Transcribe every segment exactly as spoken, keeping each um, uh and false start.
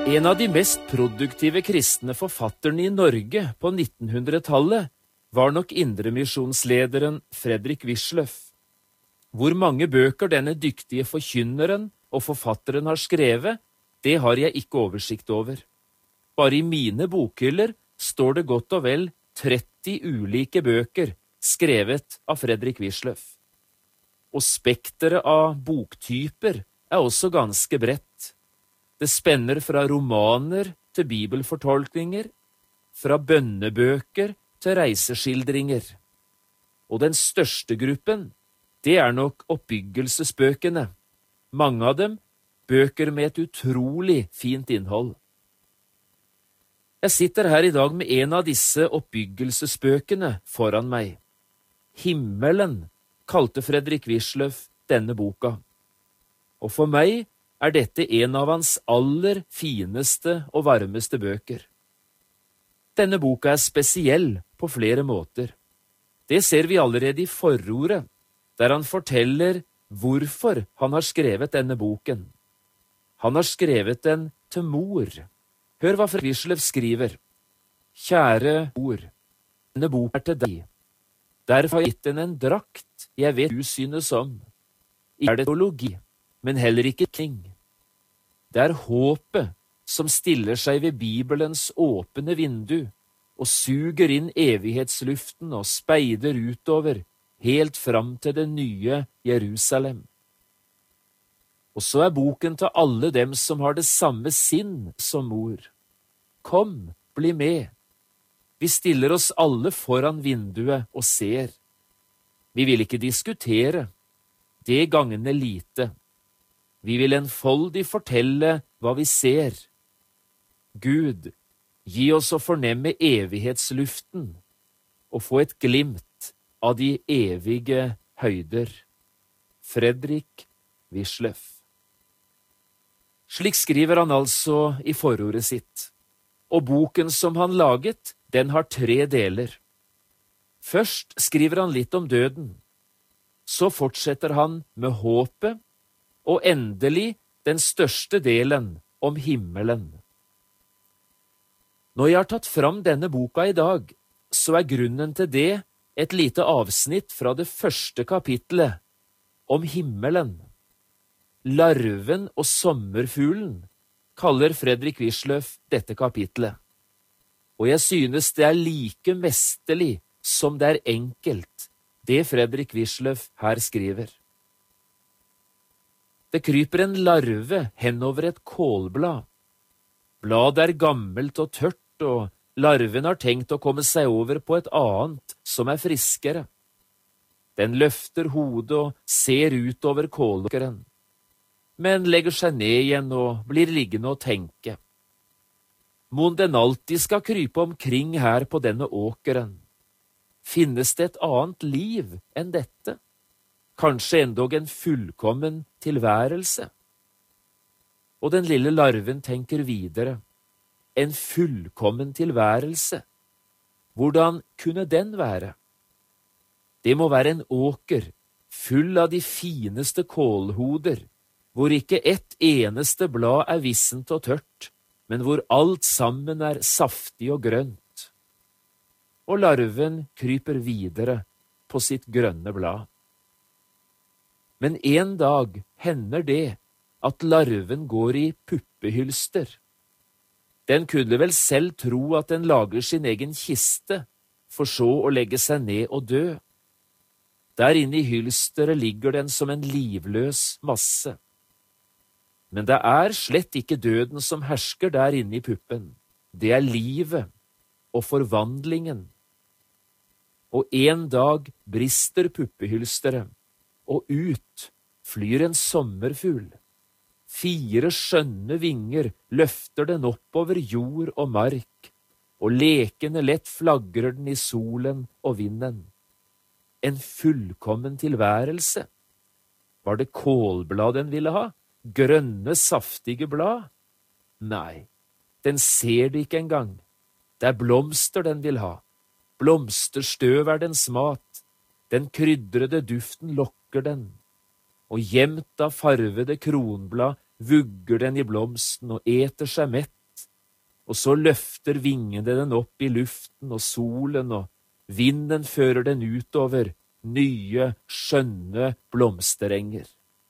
En av de mest produktive kristne forfatterne i Norge på nittenhundretallet var nok indremisjonslederen Fredrik Wisløff. Hvor mange bøker denne dyktige forkynneren og forfatteren har skrevet, det har jeg ikke oversikt over. Bare i mine bokhyller står det godt og vel tretti ulike bøker skrevet av Fredrik Wisløff. Og spekteret av boktyper er også ganske bredt. Det spenner fra romaner til bibelfortolkninger, fra bønnebøker til reiseskildringer. Og den største gruppen, det er nok oppbyggelsesbøkene. Mange av dem bøker med et utrolig fint innhold. Jeg sitter her i dag med en av disse oppbyggelsesbøkene foran meg. Himmelen kalte Fredrik Wisløff denne boka. Og for meg er dette en av hans aller fineste og varmeste bøker. Denne boka er spesiell på flere måter. Det ser vi allerede i forordet, der han forteller hvorfor han har skrevet denne boken. Han har skrevet den til mor. Hør hva Fredrik Wisløff skriver. Kjære mor, denne boka er til deg. Derfor har jeg gitt den en drakt jeg vet du synes om. Ikke er det teologi, men heller ikke ting. Det er håpet som stiller seg ved Bibelens åpne vindu og suger inn evighetsluften og speider utover helt fram til det nye Jerusalem. Og så er boken til alle dem som har det samme sinn som mor. Kom, bli med. Vi stiller oss alle foran vinduet og ser. Vi vil ikke diskutere. Det gagner lite. Vi vil enfoldig fortelle hva vi ser. Gud, gi oss å fornemme evighetsluften og få et glimt av de evige høyder. Fredrik Wisløff. Slik skriver han altså i forordet sitt. Og boken som han laget, den har tre deler. Først skriver han litt om døden. Så fortsetter han med håpet, og endelig den største delen om himmelen. Når jeg har tatt fram denne boka i dag, så er grunnen til det et lite avsnitt fra det første kapitlet om himmelen. Larven og sommerfuglen kaller Fredrik Wisløff dette kapitlet. Og jeg synes det er like mesterlig som det er enkelt, det Fredrik Wisløff her skriver. Det kryper en larve henover et kålblad. Bladet er gammelt og tørt, og larven har tenkt å komme seg over på et annet som er friskere. Den løfter hodet og ser utover kålåkeren, men legger seg ned igjen og blir liggende og tenke. Mon den alltid skal krype omkring her på denne åkeren. Finnes det et annet liv enn dette? Kanskje endog en fullkommen tilværelse? Og den lille larven tenker videre. En fullkommen tilværelse. Hvordan kunne den være? Det må være en åker, full av de fineste kålhoder, hvor ikke ett eneste blad er vissent og tørt, men hvor alt sammen er saftig og grønt. Og larven kryper videre på sitt grønne blad. Men en dag hender det at larven går i puppehylster. Den kunne vel selv tro at den lager sin egen kiste, for så å legge seg ned og dø. Der inne i hylsteret ligger den som en livløs masse. Men det er slett ikke døden som hersker der inne i puppen. Det er livet og forvandlingen. Og en dag brister puppehylsteret, og ut flyr en sommerfugl. Fire skjønne vinger løfter den oppover jord og mark, og lekende lett flagrer den i solen og vinden. En fullkommen tilværelse. Var det kålblad den ville ha? Grønne, saftige blad? Nei, den ser det ikke engang. Det er blomster den vil ha. Blomsterstøv er dens mat. Den krydrede duften lokker den. Og gjemt av farvede kronblad vugger den i blomsten og eter seg mett og så løfter vingene den opp i luften, og solen og vinden fører den utover nye, skjønne blomsterenger.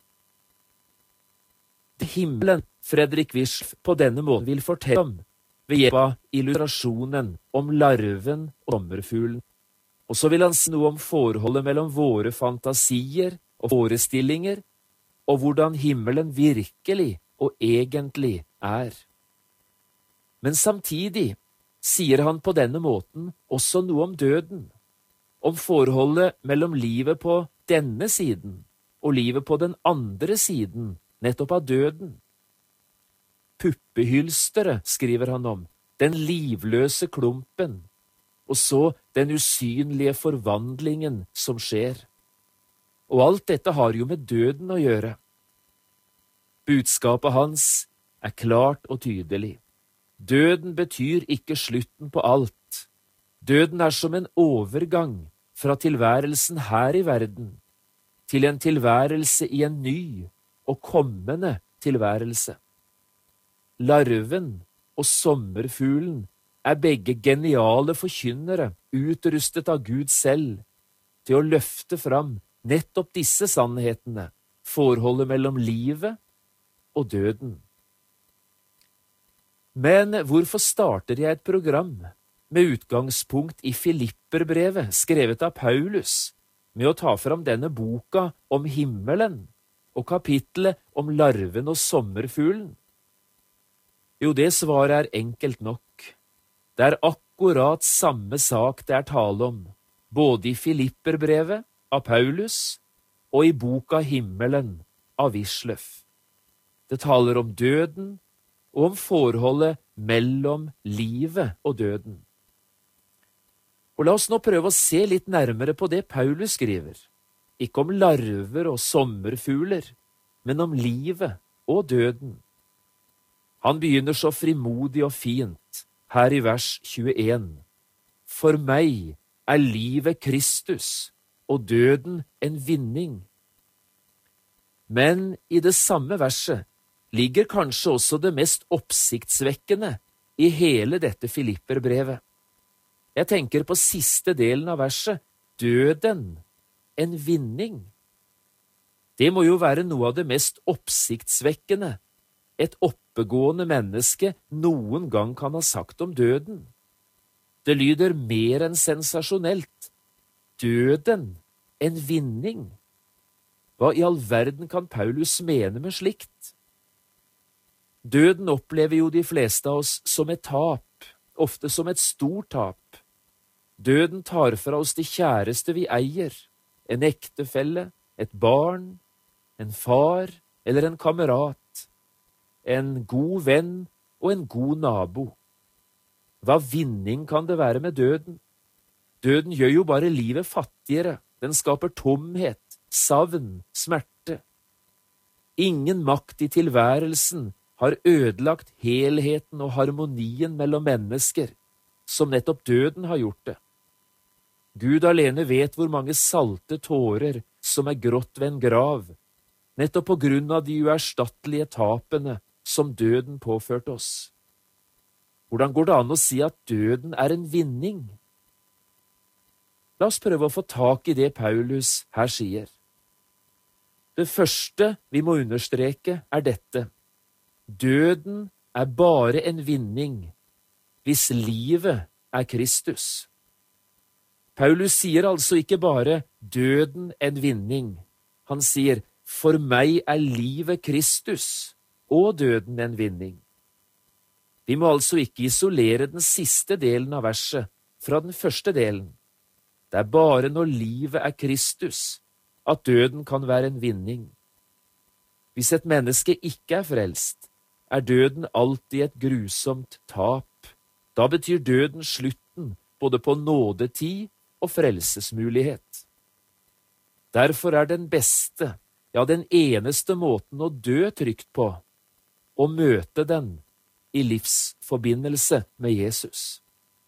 Det himmelen Fredrik Wisch på denne måten vil fortelle om, ved hjelp av illustrasjonen om larven og sommerfuglen. Og så vil han si noe om forholdet mellom våre fantasier og forestillinger, og hvordan himmelen virkelig og egentlig er. Men samtidig sier han på denne måten også noe om døden, om forholdet mellom livet på denne siden og livet på den andre siden, nettopp av døden. Puppehylsteret, skriver han om, den livløse klumpen, og så den usynlige forvandlingen som skjer. Og alt dette har jo med døden å gjøre. Budskapet hans er klart og tydelig. Døden betyr ikke slutten på alt. Døden er som en overgang fra tilværelsen her i verden til en tilværelse i en ny og kommende tilværelse. Larven og sommerfuglen er begge geniale forkynnere, utrustet av Gud selv, til å løfte fram nettopp disse sannhetene, forholdet mellom livet og døden. Men hvorfor starter jeg et program med utgangspunkt i Filipperbrevet, skrevet av Paulus, med å ta fram denne boka om himmelen og kapitlet om larven og sommerfuglen? Jo, det svaret er enkelt nok. Det er akkurat samme sak det er tale om, både i Filipperbrevet av Paulus og i boka Himmelen av Wisløff. Det taler om døden og om forholdet mellom livet og døden. Og la oss nå prøve å se litt nærmere på det Paulus skriver, ikke om larver og sommerfugler, men om livet og døden. Han begynner så frimodig og fint, her i vers tjueen. For meg er livet Kristus, og døden en vinning. Men i det samme verset ligger kanskje også det mest oppsiktsvekkende i hele dette Filipperbrevet. Jeg tenker på siste delen av verset, døden, en vinning. Det må jo være noe av det mest oppsiktsvekkende et oppegående menneske noen gang kan ha sagt om døden. Det lyder mer enn sensasjonelt. Døden, en vinning. Hva i all verden kan Paulus mene med slikt? Døden opplever jo de fleste av oss som et tap, ofte som et stort tap. Døden tar fra oss det kjæreste vi eier, en ektefelle, et barn, en far eller en kamerat, en god venn og en god nabo. Hva vinning kan det være med døden? Døden gjør jo bare livet fattigere, den skaper tomhet, savn, smerte. Ingen makt i tilværelsen har ødelagt helheten og harmonien mellom mennesker, som nettopp døden har gjort det. Gud alene vet hvor mange salte tårer som er grått ved en grav, nettopp på grunn av de uerstattelige tapene som døden påførte oss. Hvordan går det an å si at døden er en vinning? La oss prøve å få tak i det Paulus her sier. Det første vi må understreke er dette. Døden er bare en vinning hvis livet er Kristus. Paulus sier altså ikke bare døden en vinning. Han sier, for meg er livet Kristus og døden en vinning. Vi må altså ikke isolere den siste delen av verset fra den første delen. Det er bare når livet er Kristus at døden kan være en vinning. Hvis et menneske ikke er frelst, er døden alltid et grusomt tap. Da betyr døden slutten både på nådetid og frelsesmulighet. Derfor er den beste, ja den eneste måten å dø trygt på, å møte den i livsforbindelse med Jesus.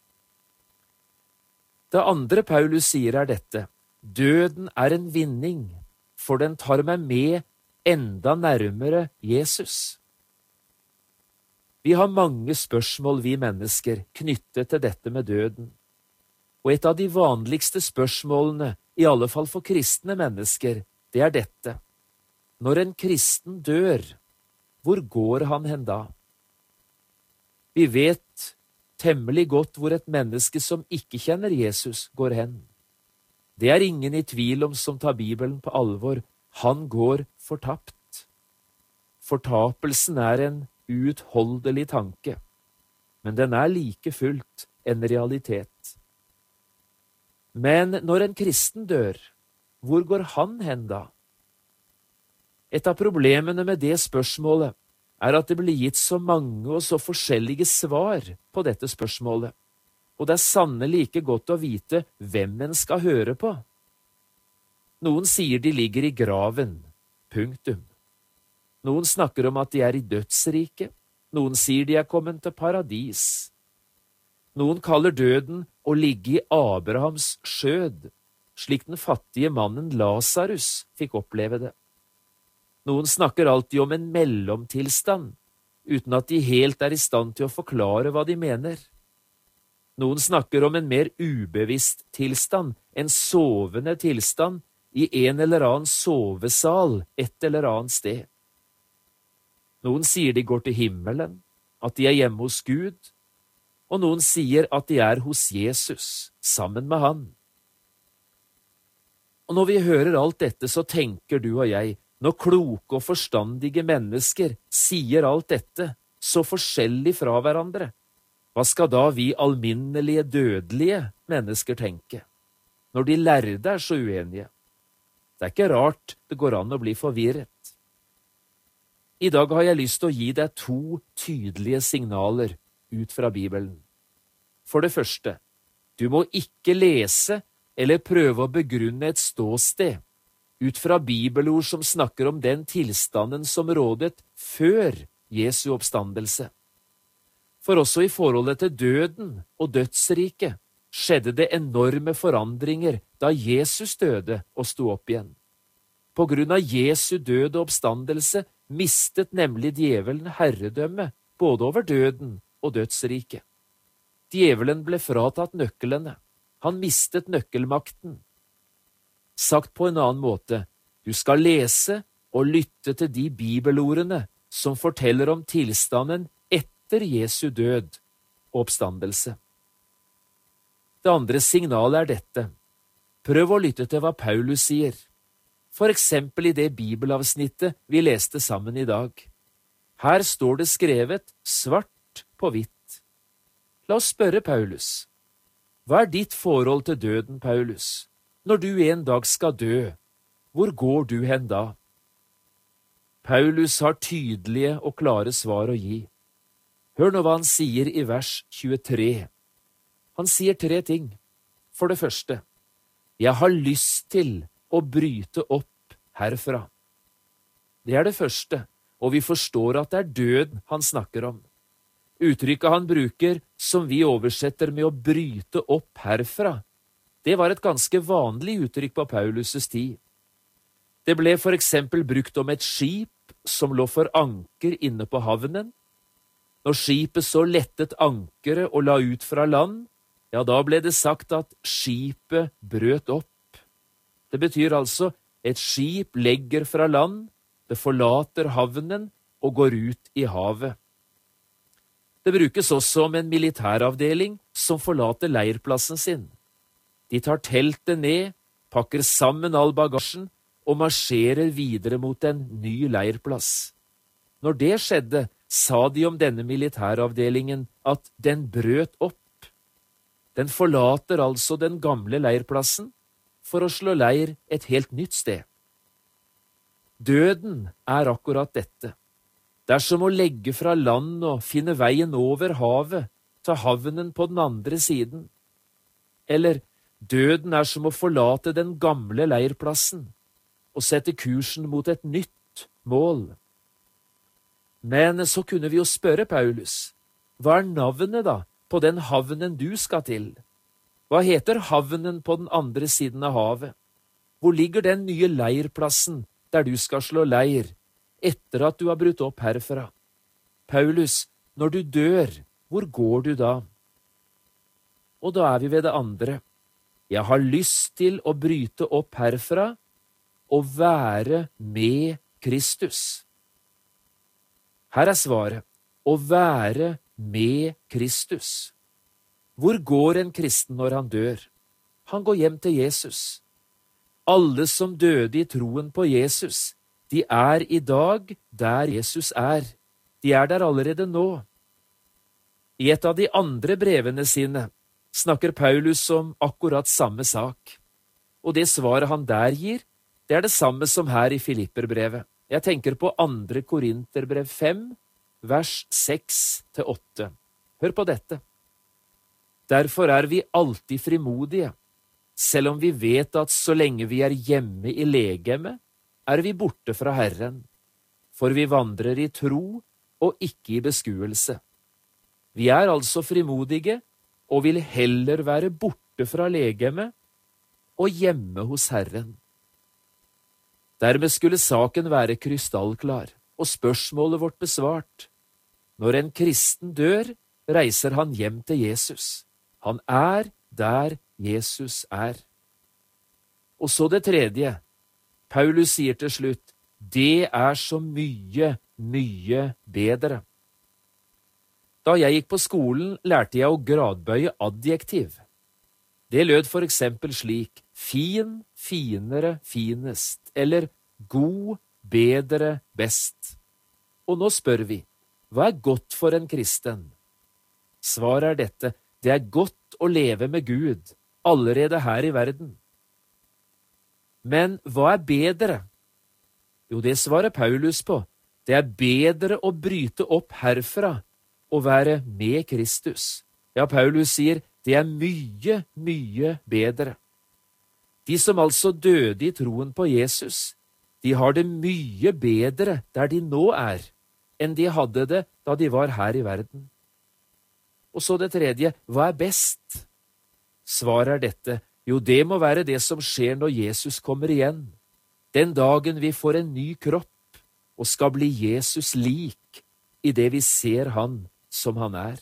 Det andre Paulus sier er dette. Døden er en vinning, for den tar meg med enda nærmere Jesus. Vi har mange spørsmål, vi mennesker, knyttet til dette med døden. Og et av de vanligste spørsmålene, i alle fall for kristne mennesker, det er dette. Når en kristen dør, hvor går han hen da? Vi vet temmelig godt hvor et menneske som ikke kjenner Jesus, går hen. Det er ingen i tvil om som tar Bibelen på alvor. Han går fortapt. Fortapelsen er en uutholdelig tanke, men den er like fullt en realitet. Men når en kristen dør, hvor går han hen da? Et av problemene med det spørsmålet er at det blir gitt så mange og så forskjellige svar på dette spørsmålet, og det er sannelig ikke godt å vite hvem en skal høre på. Noen sier de ligger i graven, punktum. Noen snakker om at de er i dødsriket, noen sier de er kommet til paradis. Noen kaller døden å ligge i Abrahams skjød, slik den fattige mannen Lazarus fikk oppleve det. Noen snakker alltid om en mellomtilstand, uten at de helt er i stand til å forklare hva de mener. Noen snakker om en mer ubevisst tilstand, en sovende tilstand, i en eller annen sovesal et eller annet sted. Noen sier de går til himmelen, at de er hjemme hos Gud, og noen sier at de er hos Jesus, sammen med han. Og når vi hører alt dette, så tenker du og jeg, når kloke og forstandige mennesker sier alt dette, så forskjellig fra hverandre, hva skal da vi alminnelige dødelige mennesker tenke, når de lærde er så uenige? Det er ikke rart det går an å bli forvirret. I dag har jeg lyst til å gi deg to tydelige signaler ut fra Bibelen. For det første, du må ikke lese eller prøve å begrunne et ståsted ut fra bibelord som snakker om den tilstanden som rådet før Jesu oppstandelse. For også i forholdet til døden og dødsriket skjedde det enorme forandringer da Jesus døde og sto opp igjen. På grunn av Jesu død og oppstandelse mistet nemlig djevelen herredømme både over døden og dødsriket. Djevelen ble fratatt nøklene. Han mistet nøkkelmakten. Sagt på en annen måte, du skal lese og lytte til de bibelordene som forteller om tilstanden etter Jesu død og oppstandelse. Det andre signalet er dette. Prøv å lytte til hva Paulus sier. For eksempel i det bibelavsnittet vi leste sammen i dag. Her står det skrevet svart på hvitt. La oss spørre Paulus. Hva er ditt forhold til døden, Paulus? Når du en dag skal dø, hvor går du hen da? Paulus har tydelige og klare svar å gi. Hør nå hva han sier i vers tjuetre. Han sier tre ting. For det første, jeg har lyst til å bryte opp herfra. Det er det første, og vi forstår at det er døden han snakker om. Uttrykket han bruker, som vi oversetter med å bryte opp herfra, det var et ganske vanlig uttrykk på Paulus' tid. Det ble for eksempel brukt om et skip som lå for anker inne på havnen. Når skipet så lettet ankeret og la ut fra land, ja, da ble det sagt at skipet brøt opp. Det betyr altså et skip legger fra land, det forlater havnen og går ut i havet. Det brukes også om en militæravdeling som forlater leirplassen sin. De tar teltet ned, pakker sammen all bagasjen og marsjerer videre mot en ny leirplass. Når det skjedde, sa de om denne militæravdelingen at den brøt opp. Den forlater altså den gamle leirplassen for å slå leir et helt nytt sted. Døden er akkurat dette. Det er som å legge fra land og finne veien over havet til havnen på den andre siden. Eller døden er som å forlate den gamle leirplassen og sette kursen mot et nytt mål. Men så kunne vi jo spørre Paulus, hva er navnet da på den havnen du skal til? Hva heter havnen på den andre siden av havet? Hvor ligger den nye leirplassen der du skal slå leir etter at du har brutt opp herfra? Paulus, når du dør, hvor går du da? Og da er vi ved det andre. Jeg har lyst til å bryte opp herfra og være med Kristus. Her er svaret, å være med Kristus. Hvor går en kristen når han dør? Han går hjem til Jesus. Alle som døde i troen på Jesus, de er i dag der Jesus er. De er der allerede nå. I et av de andre brevene sine snakker Paulus om akkurat samme sak. Og det svaret han der gir, det er det samme som her i Filipperbrevet. Jeg tenker på andre Korinterbrev fem, vers seks til åtte. Hør på dette. Derfor er vi alltid frimodige, selv om vi vet at så lenge vi er hjemme i legemet, er vi borte fra Herren, for vi vandrer i tro og ikke i beskuelse. Vi er altså frimodige og vil heller være borte fra legemet og hjemme hos Herren. Dermed skulle saken være krystallklar, og spørsmålet vårt besvart. Når en kristen dør, reiser han hjem til Jesus. Han er der Jesus er. Og så det tredje. Paulus sier til slutt, det er så mye, mye bedre. Da jeg gikk på skolen, lærte jeg å gradbøye adjektiv. Det lød for eksempel slik, fin, finere, finest, eller god, bedre, best. Og nå spør vi, hva er godt for en kristen? Svaret er dette, det er godt å leve med Gud, allerede her i verden. Men hva er bedre? Jo, det svarer Paulus på. Det er bedre å bryte opp herfra og være med Kristus. Ja, Paulus sier, det er mye, mye bedre. De som altså døde i troen på Jesus, de har det mye bedre der de nå er, enn de hadde det da de var her i verden. Og så det tredje, hva er best? Svaret er dette, jo det må være det som skjer når Jesus kommer igjen, den dagen vi får en ny kropp og skal bli Jesus lik i det vi ser han som han er.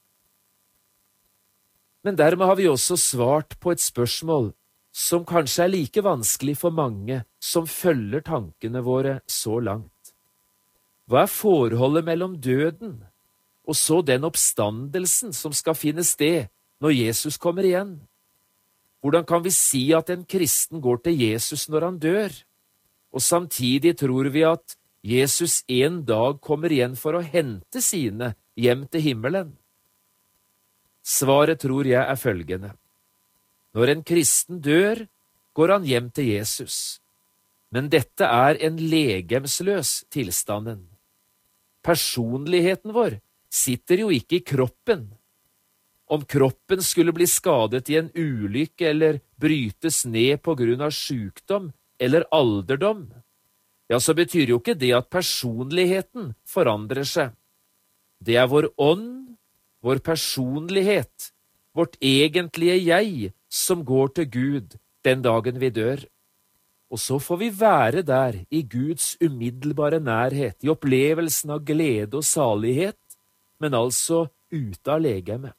Men dermed har vi også svart på et spørsmål som kanskje er like vanskelig for mange som følger tankene våre så langt. Hva er forholdet mellom døden og så den oppstandelsen som skal finne sted når Jesus kommer igjen? Hvordan kan vi si at en kristen går til Jesus når han dør, og samtidig tror vi at Jesus en dag kommer igjen for å hente sine hjem til himmelen? Svaret tror jeg er følgende. Når en kristen dør, går han hjem til Jesus. Men dette er en legemsløs tilstanden. Personligheten vår sitter jo ikke i kroppen. Om kroppen skulle bli skadet i en ulykke eller brytes ned på grunn av sykdom eller alderdom, ja, så betyr jo ikke det at personligheten forandrer seg. Det er vår ånd, vår personlighet, vårt egentlige jeg, som går til Gud den dagen vi dør. Og så får vi være der i Guds umiddelbare nærhet, i opplevelsen av glede og salighet, men altså ute av legemet.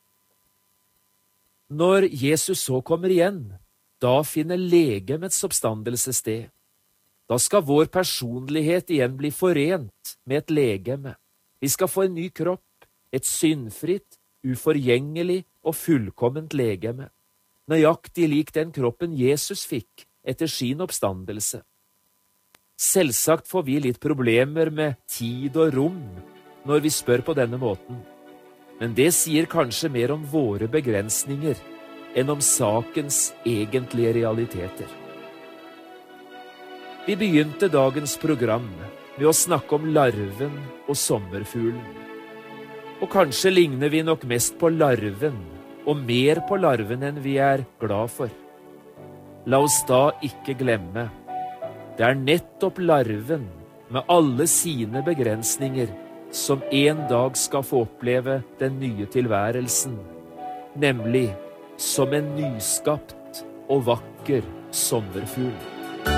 Når Jesus så kommer igjen, da finner legemets oppstandelse sted. Da skal vår personlighet igjen bli forent med et legeme. Vi skal få en ny kropp, et syndfritt, uforgjengelig og fullkomment legeme, nøyaktig lik den kroppen Jesus fikk etter sin oppstandelse. Selvsagt får vi litt problemer med tid og rom når vi spør på denne måten, men det sier kanskje mer om våre begrensninger enn om sakens egentlige realiteter. Vi begynte dagens program med å snakke om larven og sommerfuglen. Og kanskje ligner vi nok mest på larven, og mer på larven enn vi er glad for. La oss da ikke glemme. Det er nettopp larven, med alle sine begrensninger, som en dag skal få oppleve den nye tilværelsen, nemlig som en nyskapt og vakker sommerfugl.